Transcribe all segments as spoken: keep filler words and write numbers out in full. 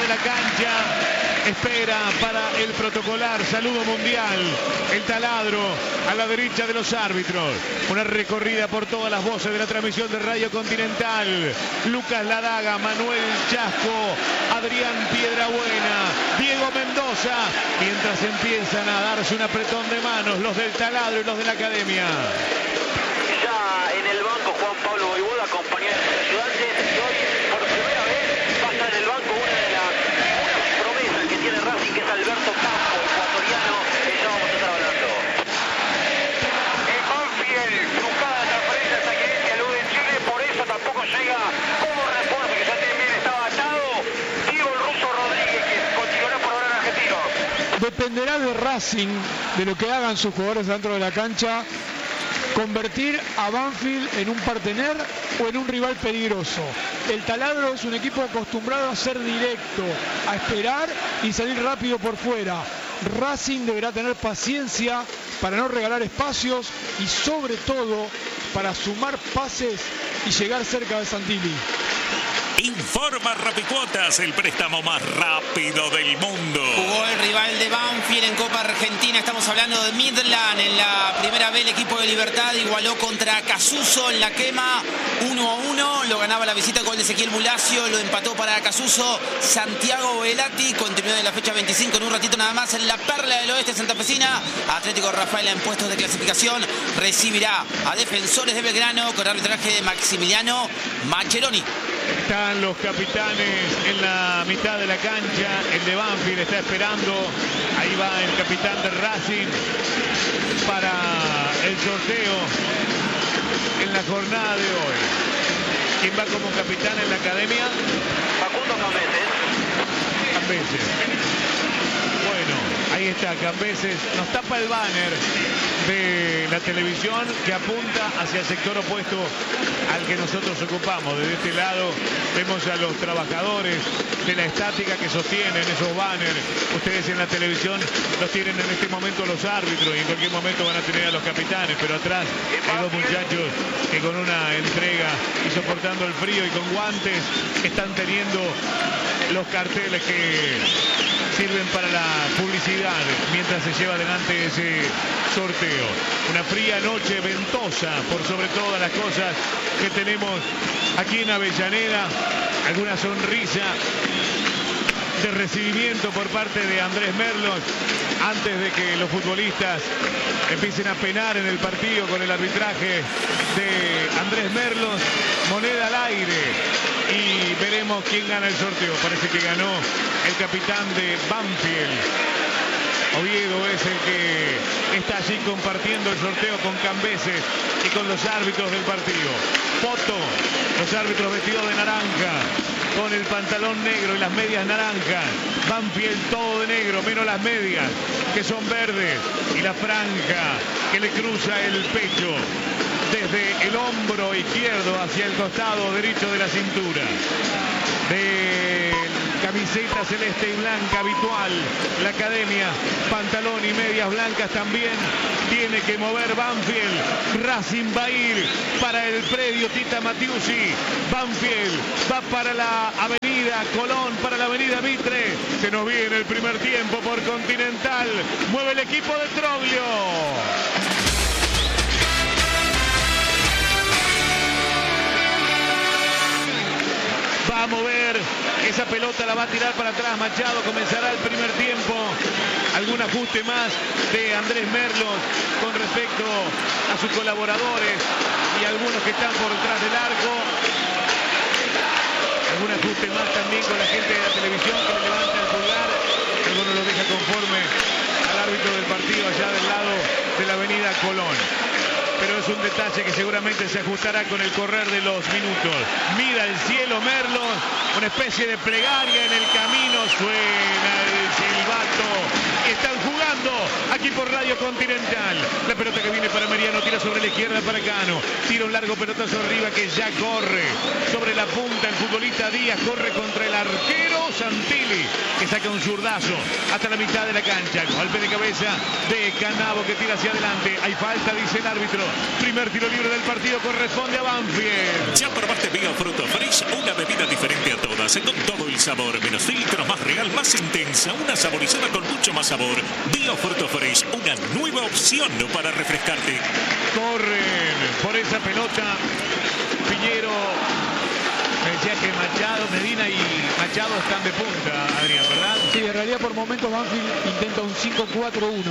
de la cancha. Espera para el protocolar saludo mundial. El taladro a la derecha de los árbitros. Una recorrida por todas las voces de la transmisión de Radio Continental. Lucas Ladaga, Manuel Chasco, Adrián Piedrabuena, Diego Mendoza. Mientras empiezan a darse un apretón de manos los del taladro y los de la academia. Ya en el banco Juan Pablo Voivoda, compañero de los ayudantes. Y hoy por primera vez va a estar en el banco una de las promesas que tiene Racing, que es Alberto Campo, ecuatoriano, que ya vamos a estar hablando. En Banfield, trucada la transferencia hasta que a Luz de Chile, por eso tampoco llega como refuerzo, que ya también estaba atado. Diego el Ruso Rodríguez, que continuará por ahora en Argentino. Dependerá de Racing, de lo que hagan sus jugadores dentro de la cancha, convertir a Banfield en un partener o en un rival peligroso. El taladro es un equipo acostumbrado a ser directo, a esperar y salir rápido por fuera. Racing deberá tener paciencia para no regalar espacios y sobre todo para sumar pases y llegar cerca de Santilli. Informa Rapicuotas, el préstamo más rápido del mundo. Jugó el rival de Banfield en Copa Argentina. Estamos hablando de Midland. En la primera vez el equipo de Libertad igualó contra Casuso en la quema uno a uno. Lo ganaba la visita con Ezequiel Bulacio. Lo empató para Casuso Santiago Velati. Continuó de la fecha veinticinco en un ratito nada más en la Perla del Oeste santafesina. Atlético Rafaela en puestos de clasificación recibirá a Defensores de Belgrano con arbitraje de Maximiliano Maccheroni. Están los capitanes en la mitad de la cancha. El de Banfield está esperando. Ahí va el capitán de Racing para el sorteo en la jornada de hoy. ¿Quién va como capitán en la academia? Facundo Cambeses. Cambeses. Bueno, ahí está Cambeses. Nos tapa el banner de la televisión que apunta hacia el sector opuesto al que nosotros ocupamos. Desde este lado vemos a los trabajadores de la estática que sostienen esos banners. Ustedes en la televisión los tienen en este momento los árbitros y en cualquier momento van a tener a los capitanes, pero atrás hay dos muchachos que con una entrega y soportando el frío y con guantes están teniendo los carteles que sirven para la publicidad mientras se lleva adelante ese sorteo. Una fría noche ventosa por sobre todas las cosas que tenemos aquí en Avellaneda. Alguna sonrisa de recibimiento por parte de Andrés Merlos antes de que los futbolistas empiecen a penar en el partido con el arbitraje de Andrés Merlos. Moneda al aire y veremos quién gana el sorteo. Parece que ganó el capitán de Banfield. Oviedo es el que está allí compartiendo el sorteo con Cambeses y con los árbitros del partido. Foto, los árbitros vestidos de naranja, con el pantalón negro y las medias naranjas. Banfield todo de negro, menos las medias, que son verdes, y la franja que le cruza el pecho desde el hombro izquierdo hacia el costado derecho de la cintura. De camiseta celeste y blanca habitual, la academia, pantalón y medias blancas también tiene que mover Banfield. Racing va a ir para el predio Tita Matiusi. Banfield va para la avenida Colón, para la avenida Mitre. Se nos viene el primer tiempo por Continental. Mueve el equipo de Troglio. Va a mover esa pelota, la va a tirar para atrás Machado. Comenzará el primer tiempo. Algún ajuste más de Andrés Merlos con respecto a sus colaboradores y algunos que están por detrás del arco. Algún ajuste más también con la gente de la televisión que le levanta el pulgar. Algunos lo deja conforme al árbitro del partido allá del lado de la avenida Colón. Pero es un detalle que seguramente se ajustará con el correr de los minutos. Mira el cielo Merlos, una especie de plegaria en el camino. Suena el silbato. Están jugando aquí por Radio Continental. La pelota que viene para Mariano, tira sobre la izquierda para Cano. Tira un largo pelotazo arriba que ya corre. Sobre la punta el futbolista Díaz corre contra el arquero Santilli, que saca un zurdazo hasta la mitad de la cancha. Golpe de cabeza de Canavo que tira hacia adelante. Hay falta, dice el árbitro. Primer tiro libre del partido corresponde a Banfield. ¿Ya probaste Bio Fruto Fresh? Una bebida diferente a todas. Rapicuotas, con todo el sabor, menos filtros, más real, más intensa, una saborizada con mucho más sabor. Biofruto Fresh, una nueva opción para refrescarte. Corren por esa pelota Piñero. Me decía que Machado, Medina y Machado están de punta, Adrián, ¿verdad? Sí, en realidad por momentos Banfield intenta un cinco cuatro uno.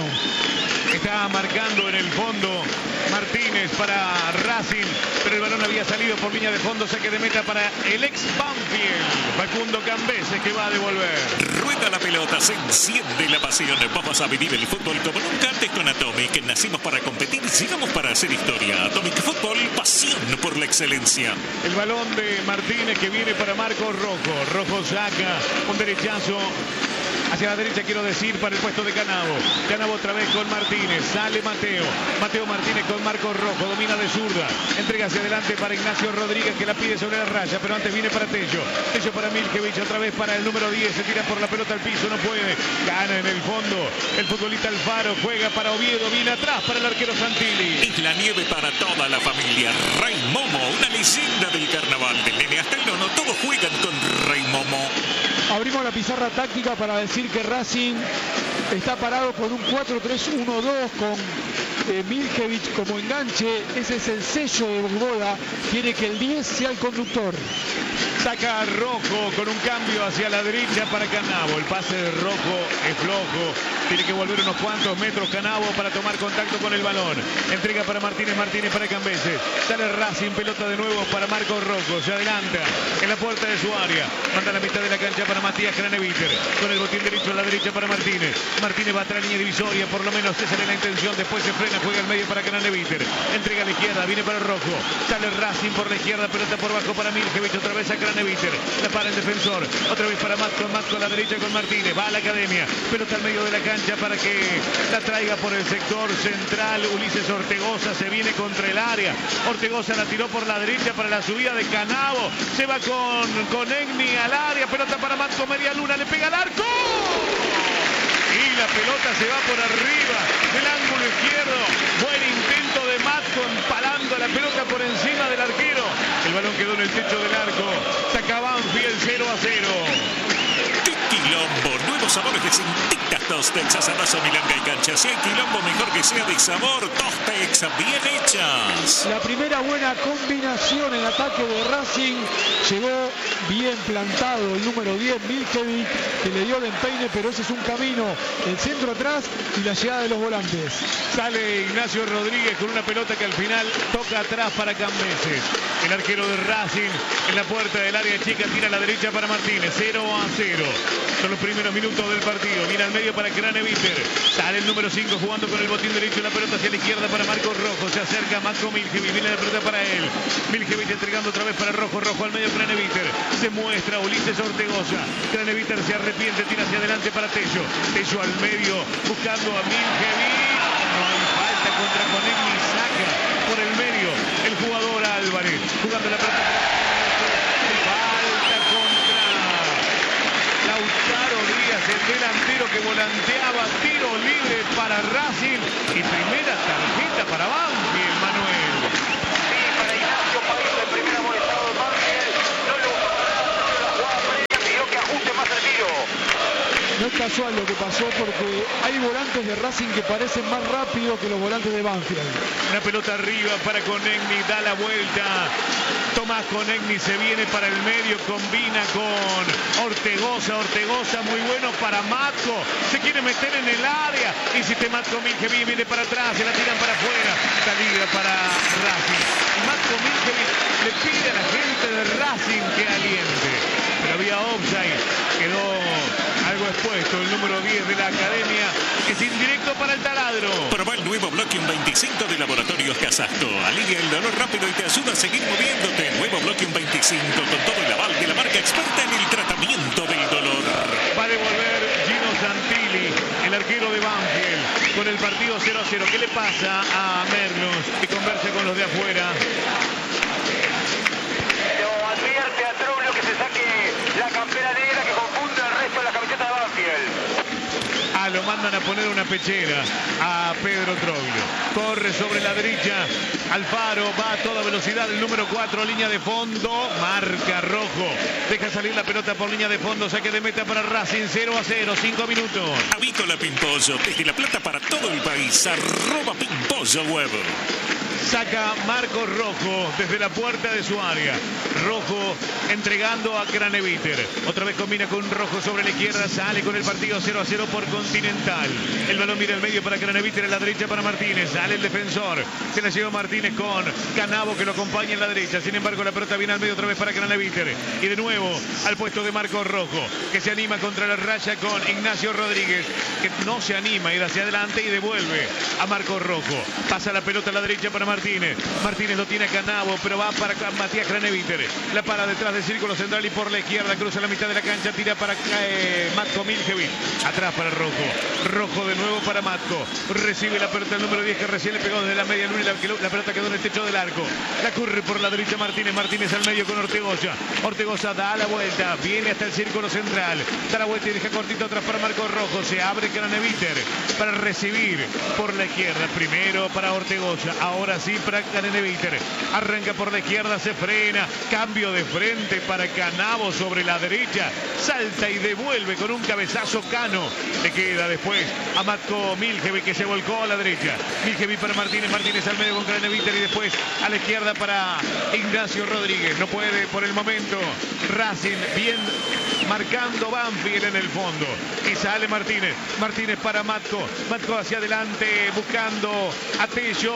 Está marcando en el fondo Martínez para Racing, pero el balón había salido por línea de fondo, saque de meta para el ex Banfield, Facundo Cambeses, que va a devolver. Rueda la pelota, se enciende la pasión. Vamos a vivir el fútbol como nunca antes con Atomic. Nacimos para competir y llegamos para hacer historia. Atomic Fútbol, pasión por la excelencia. El balón de Martínez que viene para Marcos Rojo. Rojo saca un derechazo hacia la derecha, quiero decir, para el puesto de Canavo. Canavo otra vez con Martínez. Sale Mateo. Mateo Martínez con Marcos Rojo. Domina de zurda. Entrega hacia adelante para Ignacio Rodríguez, que la pide sobre la raya, pero antes viene para Tello. Tello para Milkevich, otra vez para el número diez. Se tira por la pelota al piso, no puede. Gana en el fondo el futbolista Alfaro. Juega para Oviedo. Viene atrás para el arquero Santilli. Es la nieve para toda la familia. Rey Momo, una leyenda del carnaval. Del nene hasta el nono, todos juegan con Rey Momo. Abrimos la pizarra táctica para decir que Racing está parado con un cuatro tres uno dos con eh, Milkevich como enganche. Ese es el sello de Boda. Quiere que el diez sea el conductor. Saca Rojo con un cambio hacia la derecha para Canavo. El pase de Rojo es flojo. Tiene que volver unos cuantos metros Canavo para tomar contacto con el balón. Entrega para Martínez, Martínez para Cambeses. Sale Racing, pelota de nuevo para Marcos Rojo. Se adelanta en la puerta de su área. Manda a la mitad de la cancha para Matías Craneviter. Con el botín derecho a la derecha para Martínez. Martínez va a la línea divisoria, por lo menos esa es la intención. Después se frena, juega al medio para Craneviter. Entrega a la izquierda, viene para Rojo. Sale Racing por la izquierda, pelota por bajo para Milkevich. Otra vez a Craneviter. La para el defensor. Otra vez para Matco. Matco a la derecha con Martínez. Va a la academia. Pelota al medio de la cancha para que la traiga por el sector central. Ulises Ortegoza se viene contra el área. Ortegoza la tiró por la derecha para la subida de Canavo. Se va con, con Egni al área. Pelota para Matco, media luna. Le pega al arco. Y la pelota se va por arriba del ángulo izquierdo. Buen intento de Matco empalando la pelota por encima del arquero. El balón quedó en el techo del arco. Saca Banfield cero a cero. Quilombo, nuevos sabores de Cintitas Tostex, abrazo milanga y cancha. Si hay quilombo, mejor que sea de sabor. Tostex, bien hechas. La primera buena combinación en ataque de Racing. Llegó bien plantado el número diez, Milkevich, que le dio de empeine, pero ese es un camino. El centro atrás y la llegada de los volantes. Sale Ignacio Rodríguez con una pelota que al final toca atrás para Cambeses. El arquero de Racing en la puerta del área chica tira a la derecha para Martínez. cero a cero. Son los primeros minutos del partido. Viene al medio para Craneviter. Sale el número cinco jugando con el botín derecho. La pelota hacia la izquierda para Marcos Rojo. Se acerca Matco Milkevich. Viene la pelota para él. Milkevich entregando otra vez para Rojo. Rojo al medio Craneviter. Se muestra Ulises Ortegoza. Craneviter se arrepiente. Tira hacia adelante para Tello. Tello al medio buscando a Milkevich. No hay falta contra Conegni. Saca por el medio el jugador Álvarez. Jugando la pelota. Falta contra Lautaro Díaz, el delantero que volanteaba. Tiro libre para Racing y primera tarjeta para Banfield, Manuel. Sí, para Ignacio País, el primer amonestado de Banfield. No le gustó nada la jugada previa, pidió que ajuste más el tiro. No es casual lo que pasó porque hay volantes de Racing que parecen más rápidos que los volantes de Banfield. Una pelota arriba para Conegni, da la vuelta. Tomás Conegni se viene para el medio, combina con Ortegoza. Ortegoza muy bueno para Matco. Se quiere meter en el área. Insiste Matco Milkevich, viene para atrás, se la tiran para afuera. Salida para Racing. Y Matco Milkevich le pide a la gente de Racing que aliente. Pero había offside. Quedó algo expuesto. El número diez de la academia es indirecto para el taladro. Probá el nuevo Bloquium veinticinco de Laboratorios Casasco. Alivia el dolor rápido y te ayuda a seguir moviéndote. Nuevo Bloquium veinticinco con todo el aval de la marca experta en el tratamiento del dolor. Va a devolver Gino Santilli, el arquero de Banfield, con el partido cero a cero. ¿Qué le pasa a Merlos que converse con los de afuera? Lo advierte a Troglio que se saque la campera negra que confunda el resto de la camiseta de Banfield. Ah, lo manda mandan a poner una pechera a Pedro Troglio. Corre sobre la derecha Alfaro, va a toda velocidad el número cuatro, línea de fondo, marca rojo. Deja salir la pelota por línea de fondo, saque de meta para Racing, cero a cero, cinco minutos. Avícola Pimpollo, desde La Plata para todo el país, arroba Pimpollo Web. Saca Marcos Rojo desde la puerta de su área. Rojo entregando a Craneviter. Otra vez combina con Rojo sobre la izquierda. Sale con el partido cero a cero por Continental. El balón mira el medio para Craneviter, en la derecha para Martínez. Sale el defensor. Se la lleva Martínez con Canavo que lo acompaña en la derecha. Sin embargo, la pelota viene al medio otra vez para Craneviter. Y de nuevo al puesto de Marcos Rojo, que se anima contra la raya con Ignacio Rodríguez, que no se anima a ir hacia adelante y devuelve a Marcos Rojo. Pasa la pelota a la derecha para Martínez. Martínez lo tiene a Canavo, pero va para Matías Craneviter. La para detrás del círculo central y por la izquierda cruza la mitad de la cancha, tira para eh, Matko Miljevic. Atrás para Rojo. Rojo de nuevo para Matko. Recibe la pelota el número diez que recién le pegó desde la media luna y la, la pelota quedó en el techo del arco. La corre por la derecha Martínez. Martínez al medio con Ortegoza. Ortegoza da la vuelta, viene hasta el círculo central. Da la vuelta y deja cortito atrás para Marcos Rojo. Se abre Craneviter para recibir por la izquierda. Primero para Ortegoza. Ahora sí para Craneviter. Arranca por la izquierda, se frena. Cambio de frente para Canavo sobre la derecha. Salta y devuelve con un cabezazo Cano. Le queda después a Matko Miljevic que se volcó a la derecha. Miljevic para Martínez. Martínez al medio con Craneviter y después a la izquierda para Ignacio Rodríguez. No puede por el momento. Racing bien marcando Banfield en el fondo. Y sale Martínez. Martínez para Matko. Matko hacia adelante buscando a Tello.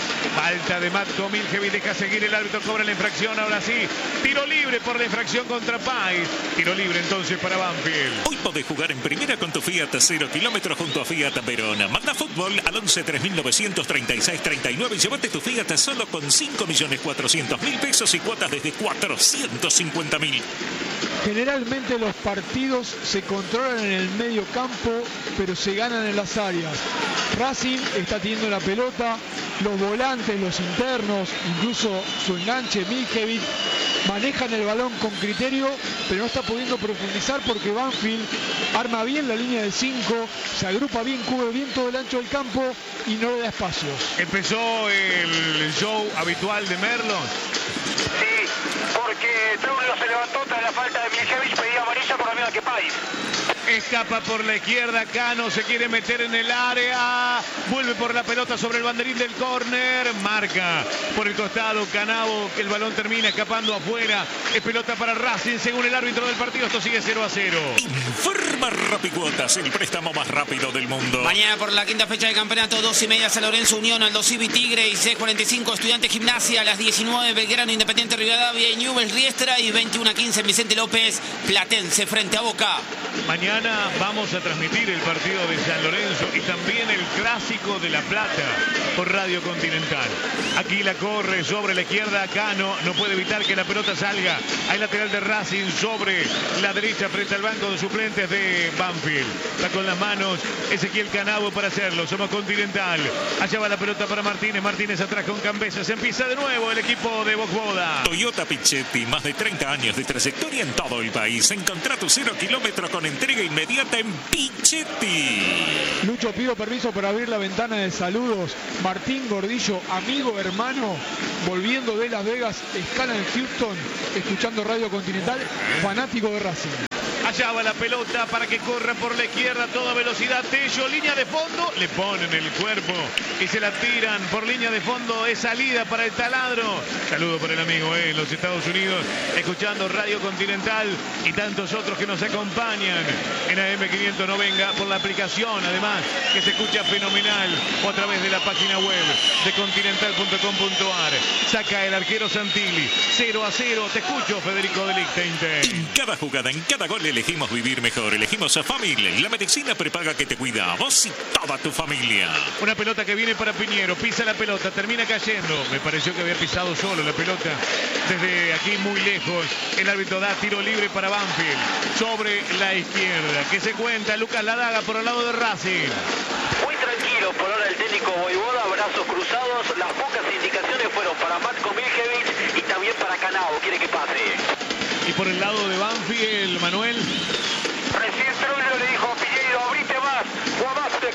Falta de Matko Miljevic. Deja seguir el árbitro. Cobra la infracción. Ahora sí. Tiro libre por la infracción contra Pais. Tiro libre entonces para Banfield. Hoy podés jugar en primera con tu Fiat cero kilómetros junto a Fiat Verona. Manda fútbol al once tres mil novecientos treinta y seis treinta y nueve y llévate tu Fiat solo con cinco millones cuatrocientos mil pesos y cuotas desde cuatrocientos cincuenta mil. Generalmente los partidos se controlan en el medio campo, pero se ganan en las áreas. Racing está teniendo la pelota, los volantes, los internos, incluso su enganche Miljevic, manejan el balón con criterio, pero no está pudiendo profundizar porque Banfield arma bien la línea de cinco, se agrupa bien, cubre bien todo el ancho del campo y no le da espacios. Empezó el show habitual de Merlo. Sí, porque Troglio se levantó tras la falta de Miljevic, pedía amarilla por la misma que Pais. Escapa por la izquierda, Cano se quiere meter en el área, vuelve por la pelota sobre el banderín del córner, marca por el costado Canavo, que el balón termina escapando afuera, es pelota para Racing según el árbitro del partido, esto sigue cero a cero. Informa Rapicuotas, el préstamo más rápido del mundo. Mañana por la quinta fecha del campeonato, dos y media San Lorenzo Unión, Aldo Civi Tigre y seis cuarenta y cinco Estudiantes Gimnasia, a las diecinueve Belgrano Independiente Rivadavia y Newell's Riestra y veintiuno a quince Vicente López Platense frente a Boca. Mañana vamos a transmitir el partido de San Lorenzo y también el Clásico de La Plata por Radio Continental. Aquí la corre sobre la izquierda Cano, no puede evitar que la pelota salga. Hay lateral de Racing sobre la derecha frente al banco de suplentes de Banfield. Está con las manos Ezequiel Canavo para hacerlo. Somos Continental. Allá va la pelota para Martínez. Martínez atrás con Cambesa. Se empieza de nuevo el equipo de Bogboda. Toyota Pichetti, más de treinta años de trayectoria en todo el país. Encontrá tu cero kilómetro con entrega inmediata en Pichetti. Lucho, pido permiso para abrir la ventana de saludos. Martín Gordillo, amigo, hermano, volviendo de Las Vegas, escala en Houston, escuchando Radio Continental, fanático de Racing. Allá va la pelota para que corra por la izquierda a toda velocidad. Tello, línea de fondo, le ponen el cuerpo y se la tiran por línea de fondo. Es salida para el taladro. Saludo para el amigo eh, en los Estados Unidos, escuchando Radio Continental y tantos otros que nos acompañan en A M quinientos noventa por la aplicación, además, que se escucha fenomenal o a través de la página web de continental punto com punto ar. Saca el arquero Santilli, cero a cero. Te escucho, Federico de Lichtenstein. En cada jugada, en cada gol elegimos vivir mejor, elegimos a Familia, la medicina prepaga que te cuida a vos y toda tu familia. Una pelota que viene para Piñero, pisa la pelota, termina cayendo. Me pareció que había pisado solo la pelota desde aquí muy lejos. El árbitro da tiro libre para Banfield sobre la izquierda. ¿Qué se cuenta? Lucas Ladaga por el lado de Racing. Muy tranquilo por ahora el técnico Voivoda, brazos cruzados. Las pocas indicaciones fueron para Matko Miljevic y también para Canavo. Quiere que pase. Y por el lado de Banfield, Manuel. Recién Troglio le dijo a Piñeiro, abrite más, Guamaste,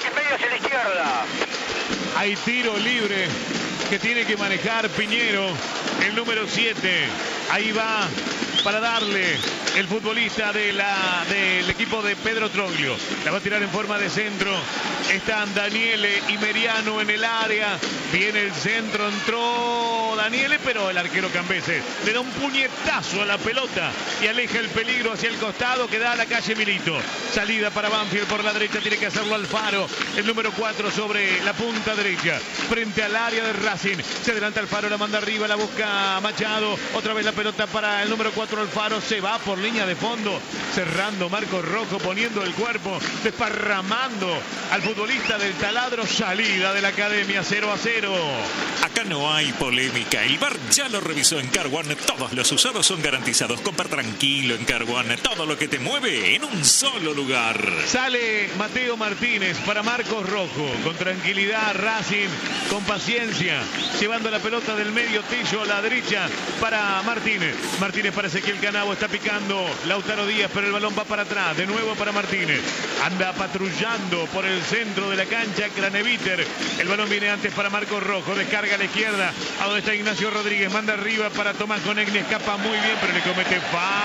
Hay tiro libre que tiene que manejar Piñero, el número siete. Ahí va para darle el futbolista de la, del equipo de Pedro Troglio. La va a tirar en forma de centro. Están Daniele y Meriano en el área. Viene el centro, entró Daniele, pero el arquero Cambeses le da un puñetazo a la pelota y aleja el peligro hacia el costado que da a la calle Milito. Salida para Banfield por la derecha, tiene que hacerlo Alfaro, el número cuatro sobre la punta derecha, frente al área de Racing. Se adelanta Alfaro, la manda arriba, la busca Machado. Otra vez la pelota para el número cuatro Alfaro, se va por línea de fondo, cerrando Marcos Rojo, poniendo el cuerpo, desparramando al futbolista del Taladro. Salida de la Academia, cero a cero. Acá no hay polémica, el V A R ya lo revisó en Car One. Todos los usados son garantizados. Compra tranquilo en Car One, todo lo que te mueve en un solo lugar. Sale Mateo Martínez para Marcos Rojo, con tranquilidad Racing, con paciencia, llevando la pelota del medio Tillo a la derecha para Martínez. Martínez para Ezequiel Canabo, está picando Lautaro Díaz, pero el balón va para atrás, de nuevo para Martínez. Anda patrullando por el centro de la cancha Craneviter. El balón viene antes para Marcos Rojo, descarga a la izquierda, a donde está Ignacio Rodríguez, manda arriba para Tomás Conegni, escapa muy bien, pero le comete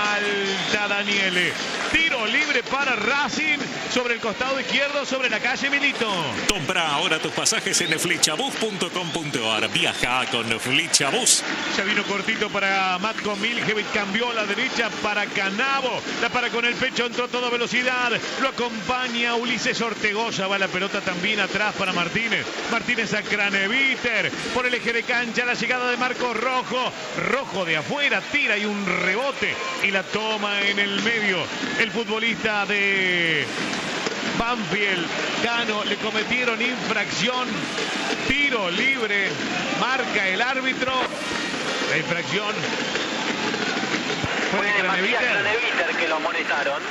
falta Daniele. Tiro libre para Racing sobre el costado izquierdo, sobre la calle Milito. Compra ahora tus pasajes en flechabus punto com punto ar. Viaja con Flechabus. Ya vino cortito para Matko Miljevic, cambió a la derecha para Canabo, la para con el pecho, entró a toda velocidad, lo acompaña Ulises Ortegoza, va la pelota también atrás para Martínez. Martínez a Craneviter, por el eje de cancha, la llegada de Marcos Rojo, Rojo de afuera, tira y un rebote y la toma en el medio el futbolista de Banfield. Cano, le cometieron infracción, tiro libre, marca el árbitro, la infracción fue de Matías Craneviter que lo amonestaron.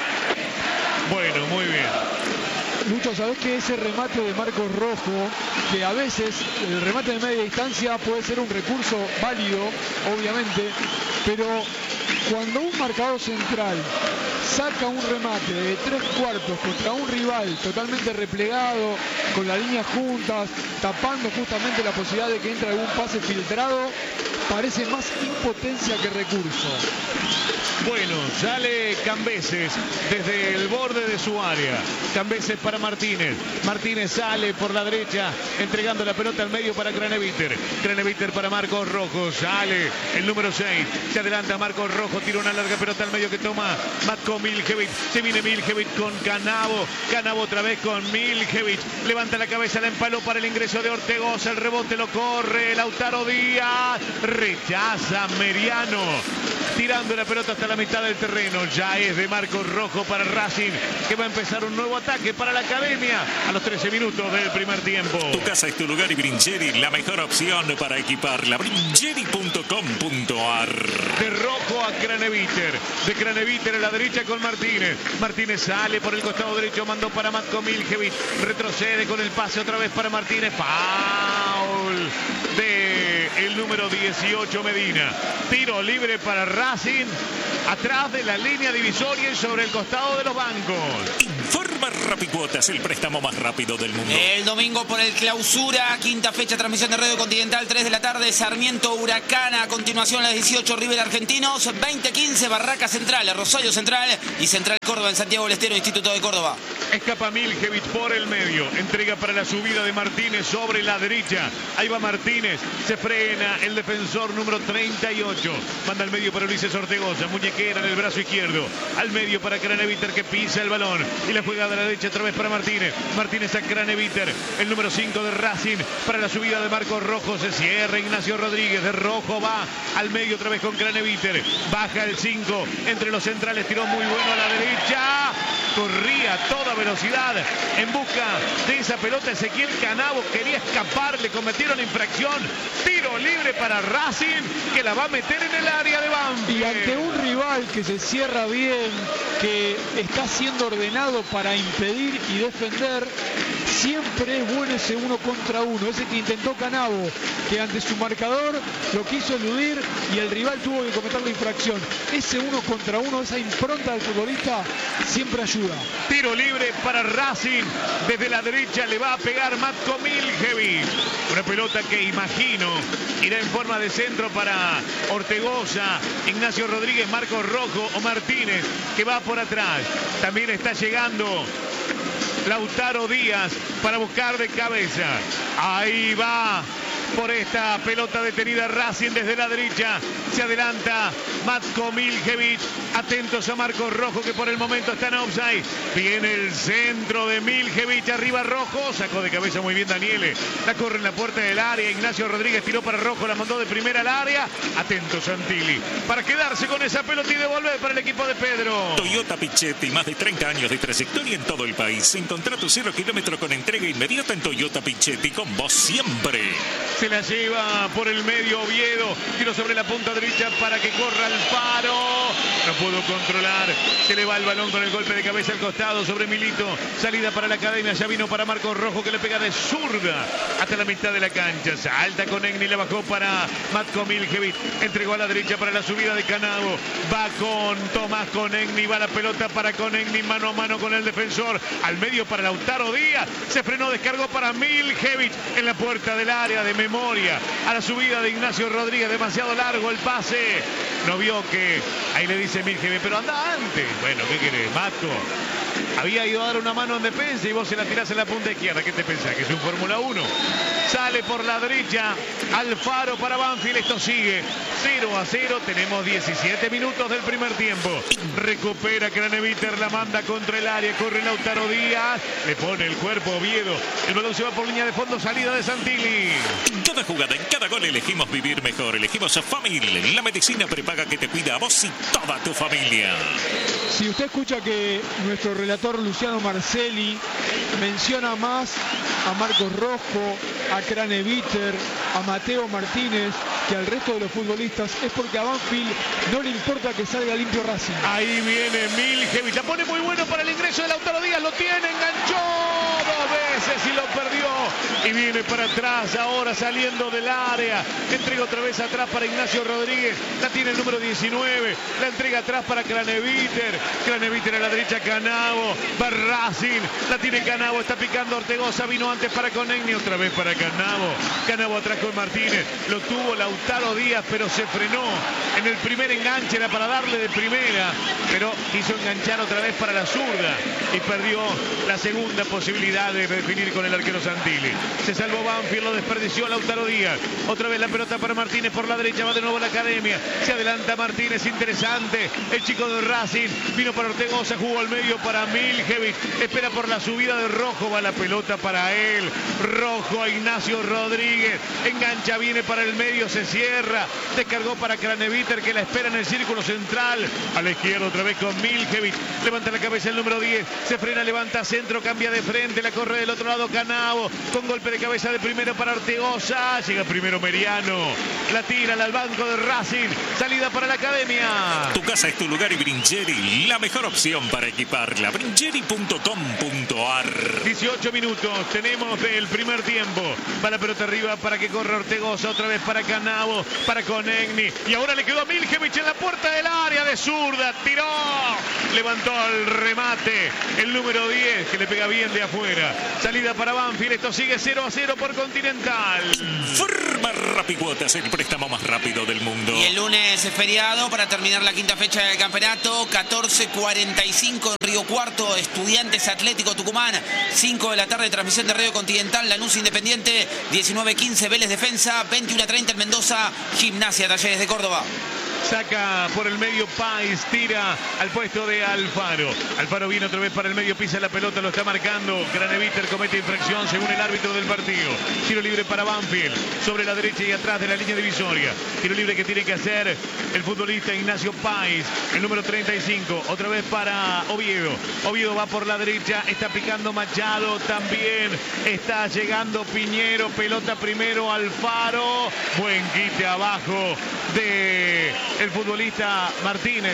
Bueno, muy bien. Lucho, ¿sabés que ese remate de Marcos Rojo, que a veces el remate de media distancia puede ser un recurso válido, obviamente, pero cuando un marcador central saca un remate de tres cuartos contra un rival totalmente replegado, con las líneas juntas, tapando justamente la posibilidad de que entre algún pase filtrado, parece más impotencia que recurso. Bueno, sale Cambeses desde el borde de su área. Cambeses para Martínez. Martínez sale por la derecha, entregando la pelota al medio para Craneviter. Craneviter para Marcos Rojo. Sale el número seis. Se adelanta Marcos Rojo. Tira una larga pelota al medio que toma Matko Miljevic. Se viene Miljevic con Canabo. Canabo otra vez con Miljevic. Levanta la cabeza, la empaló para el ingreso de Ortegoza. El rebote lo corre Lautaro Díaz. Rechaza Meriano. Tirando la pelota hasta la mitad del terreno. Ya es de Marcos Rojo para Racing, que va a empezar un nuevo ataque para la Academia a los trece minutos del primer tiempo. Tu casa es tu lugar y Brincheri, la mejor opción para equiparla. Brincheri punto com punto ar. De Rojo a Craneviter. De Craneviter a la derecha con Martínez. Martínez sale por el costado derecho, mandó para Matko Miljevic. Retrocede con el pase otra vez para Martínez. Foul de el número dieciocho Medina. Tiro libre para Racing, atrás de la línea divisoria y sobre el costado de los bancos. Informa Rapicuotas, el préstamo más rápido del mundo. El domingo por el clausura, quinta fecha, transmisión de Radio Continental, tres de la tarde, Sarmiento Huracán. A continuación las dieciocho, River Argentinos, veinte quince, Barraca Central, Rosario Central y Central Córdoba en Santiago del Estero, Instituto de Córdoba. Escapa Miljevic por el medio, entrega para la subida de Martínez sobre la derecha. Ahí va Martínez, se frena el defensor número treinta y ocho. Manda al medio para Ulises Ortegoza, muñequera en el brazo izquierdo. Al medio para Craneviter, que pisa el balón. Y la juega de la derecha otra vez para Martínez. Martínez a Craneviter, el número cinco de Racing, para la subida de Marcos Rojo. Se cierra Ignacio Rodríguez, de Rojo va al medio otra vez con Craneviter. Baja el cinco, entre los centrales, tiró muy bueno a la derecha. Corría a toda velocidad en busca de esa pelota. Ezequiel Canabo quería escapar, le cometieron infracción. Tiro libre para Racing, que la va a meter en el área de Banfield. Y ante un rival que se cierra bien, que está siendo ordenado para impedir y defender, siempre es bueno ese uno contra uno, ese que intentó Canavo, que ante su marcador lo quiso eludir y el rival tuvo que cometer la infracción. Ese uno contra uno, esa impronta del futbolista siempre ayuda. Tiro libre para Racing, desde la derecha le va a pegar Matko Miljevic. Una pelota que imagino irá en forma de centro para Ortegoza, Ignacio Rodríguez, Marcos Rojo o Martínez, que va por atrás. También está llegando Lautaro Díaz para buscar de cabeza. Ahí va por esta pelota detenida Racing desde la derecha. Se adelanta Matko Miljevic. Atentos a Marcos Rojo, que por el momento está en offside. Viene el centro de Miljevic. Arriba Rojo. Sacó de cabeza muy bien Daniele. La corre en la puerta del área. Ignacio Rodríguez tiró para Rojo. La mandó de primera al área. Atentos Santilli para quedarse con esa pelota y devolver para el equipo de Pedro. Toyota Pichetti, más de treinta años de trayectoria en todo el país. Encontrá tu cero kilómetro con entrega inmediata en Toyota Pichetti. Con vos siempre. Se la lleva por el medio Oviedo. Tiro sobre la punta derecha para que corra Alfaro. No pudo controlar. Se le va el balón con el golpe de cabeza al costado sobre Milito. Salida para la academia. Ya vino para Marcos Rojo, que le pega de zurda hasta la mitad de la cancha. Salta con Egni. La bajó para Matko Miljevic. Entregó a la derecha para la subida de Canavo. Va con Tomás Conegni. Va la pelota para Conegni. Mano a mano con el defensor. Al medio para Lautaro Díaz. Se frenó. Descargó para Miljevic en la puerta del área de memoria. A la subida de Ignacio Rodríguez. Demasiado largo el pase. No vio que ahí le dice Miljevic, pero anda antes. Bueno, ¿qué querés, Matko? Había ido a dar una mano en defensa y vos se la tirás en la punta izquierda. ¿Qué te pensás? ¿Que es un Fórmula uno? Sale por la derecha Alfaro para Banfield. Esto sigue cero a cero. Tenemos diecisiete minutos del primer tiempo. Recupera Craneviter, la manda contra el área. Corre Lautaro Díaz. Le pone el cuerpo Oviedo. El balón se va por línea de fondo. Salida de Santilli. En cada jugada, en cada gol elegimos vivir mejor. Elegimos a Famil, la medicina prepaga que te cuida a vos y toda tu familia. Si usted escucha que nuestro relator Luciano Marcelli menciona más a Marcos Rojo, a Craneviter, a Mateo Martínez que al resto de los futbolistas, es porque a Banfield no le importa que salga limpio Racing. Ahí viene Miljevic. La pone muy bueno para el ingreso de Lautaro Díaz. Lo tiene, enganchó dos veces y lo perdió. Y viene para atrás ahora saliendo del área. Entrega otra vez atrás para Ignacio Rodríguez. La tiene el número diecinueve. La entrega atrás para Craneviter. Craneviter a la derecha, Canavo. Va Racing. La tiene Canavo. Está picando Ortegoza. Vino antes para Conegni. Otra vez para Canavo. Canavo atrás con Martínez. Lo tuvo Lautaro Díaz, pero se frenó. En el primer enganche era para darle de primera, pero quiso enganchar otra vez para la zurda y perdió la segunda posibilidad de definir con el arquero Santilli. Se salvó Banfield, lo desperdició Lautaro Díaz. Otra vez la pelota para Martínez por la derecha, va de nuevo a la academia. Se adelanta Martínez, interesante. El chico de Racing vino para Ortegoza, jugó al medio para Miljevic. Espera por la subida de Rojo, va la pelota para él. Rojo a Ignacio Rodríguez. Engancha, viene para el medio, se cierra. Descargó para Craneviter, que la espera en el círculo central. A la izquierda otra vez con Miljevic. Levanta la cabeza el número diez. Se frena, levanta centro, cambia de frente. La corre del otro lado Canavo. Con golpe de cabeza de primero para Ortegoza. Llega primero Meriano. La tira al banco de Racing. Salida para la academia. Tu casa es tu lugar y Bringeri, la mejor opción para equiparla. Bringeri punto com punto ar. dieciocho minutos tenemos del primer tiempo. Va la pelota arriba para que corra Ortegoza. Otra vez para Canavo. Para Conegni. Y ahora le quedó a Miljevic en la puerta del área de zurda. Tiró. Levantó el remate. El número diez, que le pega bien de afuera. Salida para Banfield. Esto sigue cero a cero por Continental. Forma Rapicuotas, el préstamo más rápido del mundo. Y el lunes es feriado para terminar la quinta fecha del campeonato. catorce cuarenta y cinco en Río Cuarto. Estudiantes Atlético Tucumán. cinco de la tarde, transmisión de Radio Continental. Lanús Independiente. diecinueve quince Vélez Defensa. veintiuno treinta en Mendoza. Gimnasia Talleres de Córdoba. Saca por el medio Páez, tira al puesto de Alfaro. Alfaro viene otra vez para el medio, pisa la pelota, lo está marcando. Craneviter comete infracción según el árbitro del partido. Tiro libre para Banfield, sobre la derecha y atrás de la línea divisoria. Tiro libre que tiene que hacer el futbolista Ignacio Páez, el número treinta y cinco. Otra vez para Oviedo. Oviedo va por la derecha, está picando Machado, también está llegando Piñero. Pelota primero Alfaro. Buen quite abajo de el futbolista Martínez.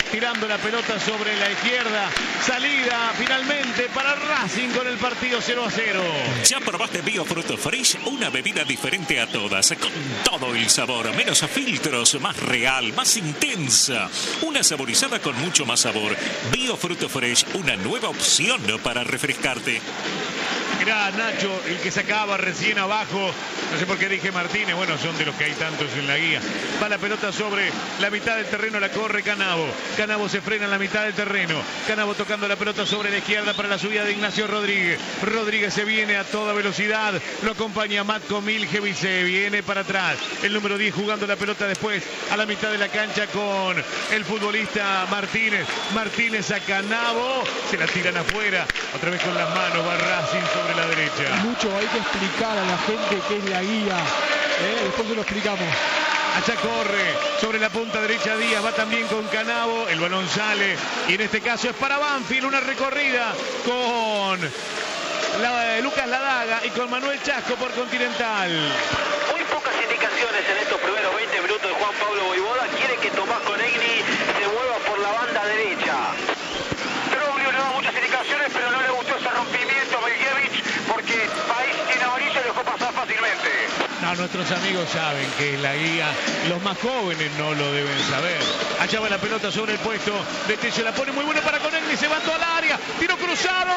tirando la pelota sobre la izquierda. Salida finalmente para Racing con el partido cero a cero. ¿Ya probaste Biofruto Fresh? Una bebida diferente a todas, con todo el sabor, menos filtros, más real, más intensa. Una saborizada con mucho más sabor. Biofruto Fresh, una nueva opción para refrescarte. Mirá, Nacho, el que sacaba recién abajo, no sé por qué dije Martínez, bueno, son de los que hay tantos en la guía. Va la pelota sobre la mitad del terreno, la corre Canavo. Canavo se frena en la mitad del terreno. Canavo tocando la pelota sobre la izquierda para la subida de Ignacio Rodríguez. Rodríguez se viene a toda velocidad, lo acompaña Matko Miljevic, se viene para atrás. El número diez jugando la pelota después a la mitad de la cancha con el futbolista Martínez. Martínez a Canavo, se la tiran afuera, otra vez con las manos, va Racing sobre la derecha. Mucho hay que explicar a la gente qué es la guía. ¿eh? Después se lo explicamos. Allá corre sobre la punta derecha Díaz, va también con Canavo, el balón sale y en este caso es para Banfield, una recorrida con la, Lucas Ladaga y con Manuel Chasco por Continental. Muy pocas indicaciones en estos primeros veinte minutos de Juan Pablo Voivoda. Quiere que Tomás Conegni se mueva por la banda derecha. Troglio le da muchas indicaciones, pero no le gustó ese rompimiento a Miljevic porque País tiene amarillo y dejó pasar fácilmente. No, nuestros amigos saben que es la guía, los más jóvenes no lo deben saber. Allá va la pelota sobre el puesto de Tello, la pone muy buena para Conegni, se va todo al área, tiro cruzado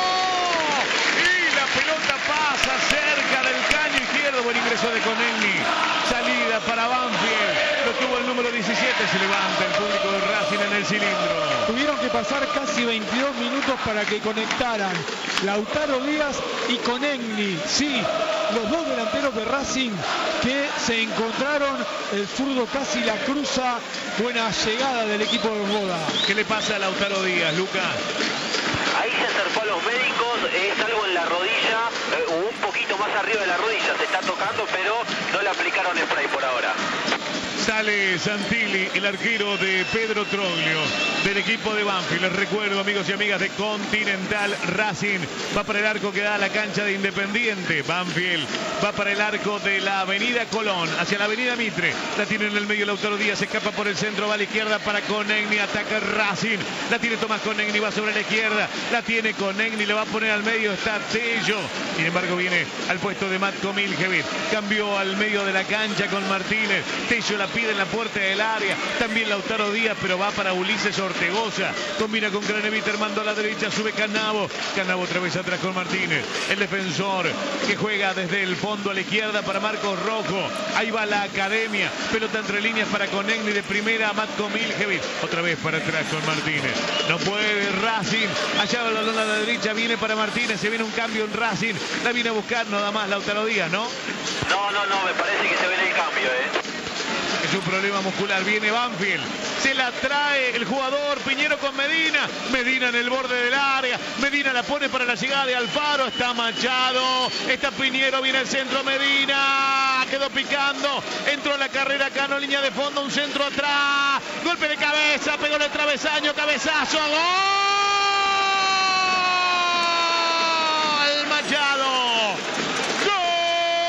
y la pelota pasa cerca del caño izquierdo. Buen ingreso de Conegni, salida para Banfield, lo tuvo el número diecisiete, se levanta el público de Racing en el cilindro. Tuvieron que pasar casi veintidós minutos para que conectaran Lautaro Díaz y Conegni. Sí, los dos delanteros de Racing que se encontraron, el zurdo casi la cruza. Buena llegada del equipo de Boda. ¿Qué le pasa a Lautaro Díaz, Lucas? Ahí se acercó a los médicos, es algo en la rodilla, eh, un poquito más arriba de la rodilla, se está tocando, pero no le aplicaron spray por ahora. Sale Santilli, el arquero de Pedro Troglio, del equipo de Banfield. Les recuerdo, amigos y amigas de Continental, Racing va para el arco que da a la cancha de Independiente. Banfield va para el arco de la avenida Colón, hacia la avenida Mitre. La tiene en el medio Lautaro Díaz, se escapa por el centro, va a la izquierda para Conegni, ataca Racing. La tiene Tomás Conegni, va sobre la izquierda. La tiene Conegni, le va a poner al medio, está Tello. Sin embargo, viene al puesto de Matko Miljevic. Cambió al medio de la cancha con Martínez. Tello la pide en la puerta del área, también Lautaro Díaz, pero va para Ulises Ortegoza, combina con Craneviter, mando a la derecha, sube Canavo, Canavo otra vez atrás con Martínez, el defensor que juega desde el fondo a la izquierda para Marcos Rojo, ahí va la academia, pelota entre líneas para Conegni de primera, Matko Miljevic, otra vez para atrás con Martínez, no puede Racing, allá va el balón a la derecha, viene para Martínez, se viene un cambio en Racing, la viene a buscar nada más Lautaro Díaz, ¿no? No, no, no, me parece que se viene el cambio, ¿eh? Es un problema muscular, viene Banfield, se la trae el jugador Piñero con Medina, Medina en el borde del área, Medina la pone para la llegada de Alfaro, está Machado, está Piñero, viene el centro Medina, quedó picando, entró en la carrera Cano, línea de fondo, un centro atrás, golpe de cabeza, pegó en el travesaño, cabezazo, ¡gol!